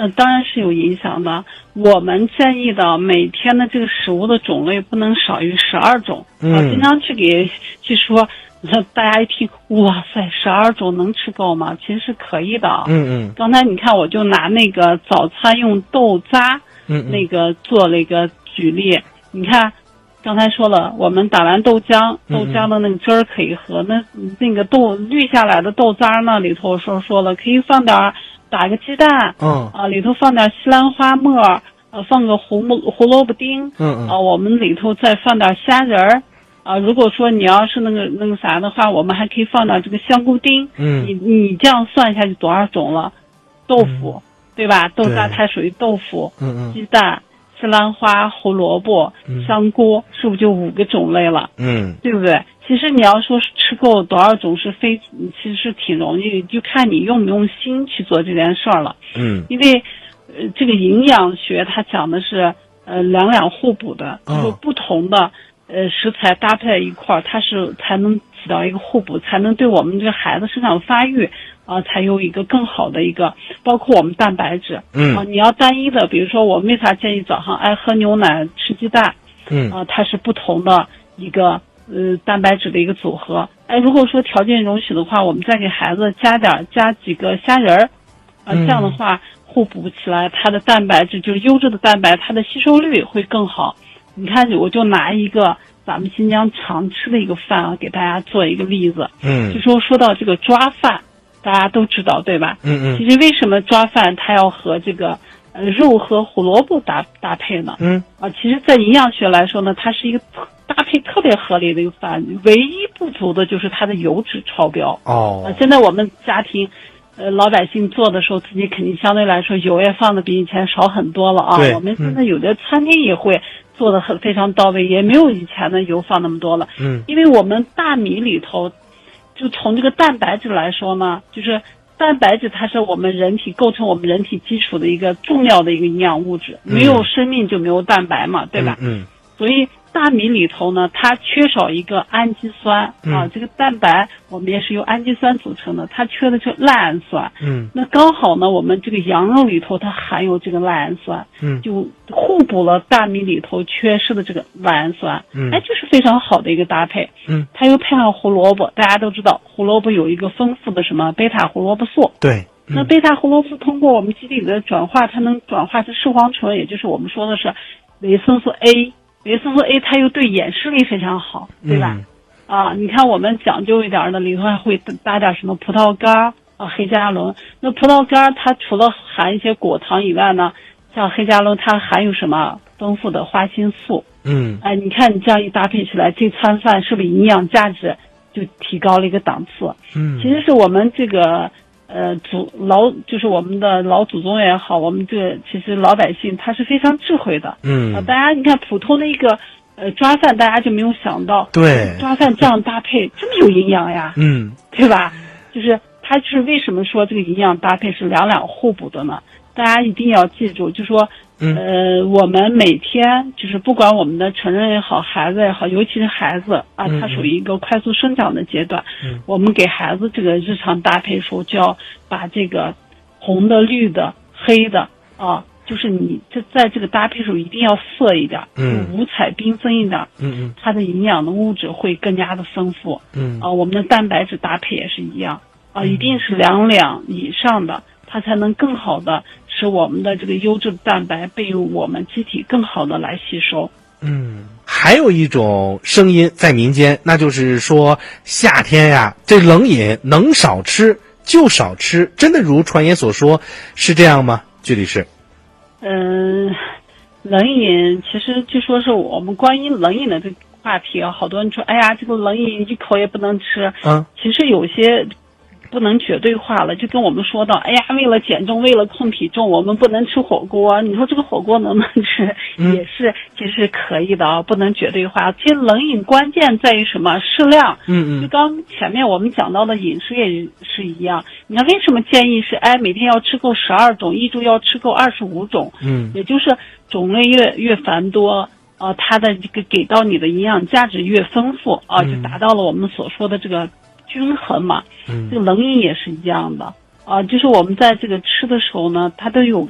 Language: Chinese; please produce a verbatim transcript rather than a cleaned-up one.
呃，当然是有影响的。我们建议的每天的这个食物的种类不能少于十二种。 嗯， 啊，经常去给去说，大家一听，哇塞，十二种能吃够吗？其实是可以的。 嗯嗯。 刚才你看，我就拿那个早餐用豆渣， 嗯嗯， 那个做了一个举例。你看，刚才说了，我们打完豆浆，豆浆的那个汁儿可以喝，那那个豆滤下来的豆渣呢，里头说说了，可以放点打个鸡蛋， 嗯啊，里头放点西兰花末，呃，放个胡胡萝卜丁， 嗯嗯， 啊，我们里头再放点虾仁儿，啊，如果说你要是那个那个啥的话，我们还可以放点这个香菇丁， 嗯， 你你这样算一下就多少种了？豆腐， 嗯、 对吧？豆渣它属于豆腐， 嗯嗯， 鸡蛋、西兰花、胡萝卜、香菇，是不是就五个种类了？ 嗯， 对不对？其实你要说吃够多少种是非，其实是挺容易，就看你用不用心去做这件事儿了。 嗯， 因为呃，这个营养学它讲的是呃两两互补的， 哦、 就是不同的呃食材搭配在一块儿，它是才能起到一个互补，才能对我们这个孩子生长发育啊、呃，才有一个更好的一个，包括我们蛋白质。 嗯啊，你要单一的，比如说我们为啥建议早上爱喝牛奶吃鸡蛋？ 嗯啊、呃，它是不同的一个。呃，蛋白质的一个组合。哎，如果说条件容许的话，我们再给孩子加点加几个虾仁儿，啊、呃，这样的话互补起来，它的蛋白质就是优质的蛋白，它的吸收率会更好。你看，我就拿一个咱们新疆常吃的一个饭啊，给大家做一个例子。 嗯， 就说说到这个抓饭，大家都知道对吧？ 嗯嗯。 其实为什么抓饭它要和这个呃肉和胡萝卜搭搭配呢？ 嗯。 啊，其实，在营养学来说呢，它是一个搭配特别合理的一个饭，唯一不足的就是它的油脂超标。 哦。 啊，现在我们家庭，呃，老百姓做的时候，自己肯定相对来说油也放的比以前少很多了啊。 对。 我们现在有的餐厅也会做的很非常到位，也没有以前的油放那么多了。 嗯。 因为我们大米里头，就从这个蛋白质来说呢，就是蛋白质它是我们人体构成我们人体基础的一个重要的一个营养物质，没有生命就没有蛋白嘛，对吧？ 嗯。 所以大米里头呢，它缺少一个氨基酸、 嗯、 啊，这个蛋白我们也是由氨基酸组成的，它缺的是赖氨酸。 嗯， 那刚好呢，我们这个羊肉里头它含有这个赖氨酸， 嗯， 就互补了大米里头缺失的这个赖氨酸。 嗯， 哎，就是非常好的一个搭配。 嗯， 它又配上胡萝卜，大家都知道胡萝卜有一个丰富的什么贝塔胡萝卜素。 对。嗯、 那贝塔胡萝卜素通过我们机体的转化，它能转化成视黄醇，也就是我们说的是维生素 A。维生素 A 它又对眼视力非常好，对吧？ 嗯、 啊，你看我们讲究一点的，里头还会搭点什么葡萄干啊、黑加仑。那葡萄干它除了含一些果糖以外呢，像黑加仑它含有什么丰富的花青素。 嗯， 哎，你看你这样一搭配起来，这餐饭是不是营养价值就提高了一个档次？ 嗯， 其实是我们这个。呃，祖老就是我们的老祖宗也好，我们这个其实老百姓他是非常智慧的。 嗯， 啊，大家你看普通的一个呃抓饭，大家就没有想到， 对， 抓饭这样搭配这么有营养呀， 嗯， 对吧？就是它是为什么说这个营养搭配是两两互补的呢？大家一定要记住，就说， 嗯、 呃，我们每天就是不管我们的成人也好，孩子也好，尤其是孩子啊， 嗯、 他属于一个快速生长的阶段。 嗯， 我们给孩子这个日常搭配时候，就要把这个红的、绿的、黑的啊，就是你这在这个搭配时候一定要色一点， 嗯， 五彩缤纷一点， 嗯嗯， 它的营养的物质会更加的丰富。 嗯啊，我们的蛋白质搭配也是一样啊，一定是两两以上的。它才能更好的使我们的这个优质的蛋白被我们机体更好的来吸收。 嗯，还有一种声音在民间，那就是说夏天呀，这冷饮能少吃就少吃，真的如传言所说是这样吗？具体是？ 嗯，冷饮其实就说是我们关于冷饮的这个话题啊，好多人说，哎呀，这个冷饮一口也不能吃。 嗯， 其实有些。不能绝对化了，就跟我们说到，哎呀，为了减重，为了控体重，我们不能吃火锅。你说这个火锅能不能吃？ 嗯、 也是，其实是可以的啊，不能绝对化。其实冷饮关键在于什么？适量。 嗯嗯。 就刚前面我们讲到的饮食也是一样。你看为什么建议是，哎，每天要吃够十二种，一周要吃够二十五种。 嗯。 也就是种类越越繁多。啊，它的这个给到你的营养价值越丰富啊，就达到了我们所说的这个均衡嘛。 嗯， 这个冷饮也是一样的啊，就是我们在这个吃的时候呢，它都有个